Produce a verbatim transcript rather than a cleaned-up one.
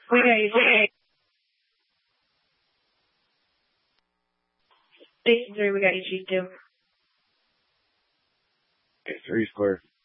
We got you. Station three, we got you, G two. Okay, three square.